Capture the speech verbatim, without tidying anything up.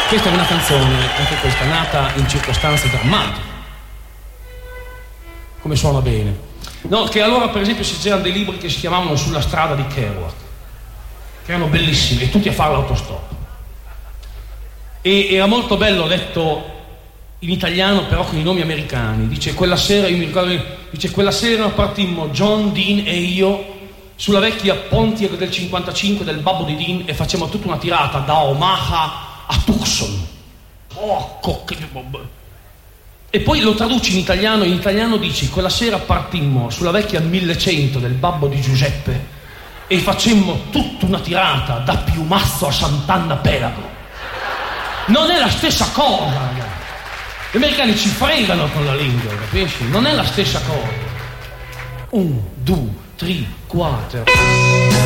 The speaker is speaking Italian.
Questa è una canzone, anche questa, nata in circostanze drammatiche. Come suona bene. No, che allora per esempio c'erano dei libri che si chiamavano Sulla strada di Kerouac, che erano bellissimi, e tutti a fare l'autostop. E era molto bello letto in italiano, però con i nomi americani. Dice, quella sera, io mi ricordo, dice, quella sera partimmo John, Dean e io sulla vecchia Pontiac del cinquantacinque del babbo di Dean e facemmo tutta una tirata da Omaha a Tucson. Porco che... E poi lo traduci in italiano, in italiano dici, quella sera partimmo sulla vecchia millecento del babbo di Giuseppe e facemmo tutta una tirata da Piumazzo a Sant'Anna Pelago. Non è la stessa cosa, ragazzi. Gli americani ci fregano con la lingua, capisci? Non è la stessa cosa. Un, due, tre, quattro.